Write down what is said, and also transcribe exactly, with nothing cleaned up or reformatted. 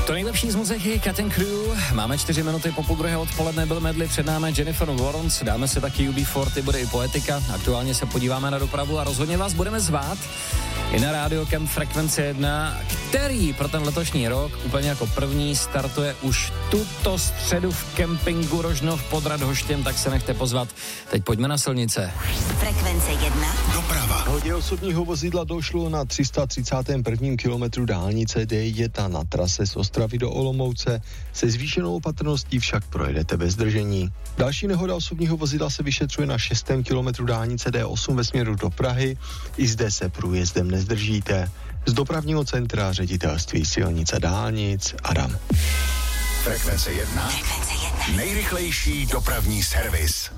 To nejlepší z muziky Cat and Crew. Máme čtyři minuty po půl druhé odpoledne, byl medley, před námi Jennifer Lawrence, dáme si taky U B čtyřicet, bude i Poetika. Aktuálně se podíváme na dopravu a rozhodně vás budeme zvát i na Radio Camp Frekvence jedna, který pro ten letošní rok úplně jako první startuje už tuto středu v kempingu Rožnov pod Radhoštěm, tak se nechte pozvat. Teď pojďme na silnice. Frekvence jedna. Doprava. Hodě osobního vozidla došlo na tři sta třicátém prvním kilometru dálnice D jedna na trase z Ostravy do Olomouce. Se zvýšenou opatrností však projedete bez zdržení. Další nehoda osobního vozidla se vyšetřuje na šestém kilometru dálnice D osm ve směru do Prahy. I zde se průjezdem nezdržíte. Z dopravního centra ředitelství silnic a dálnic Adam. Frekvence jedna. Frekvence jedna. Nejrychlejší dopravní servis.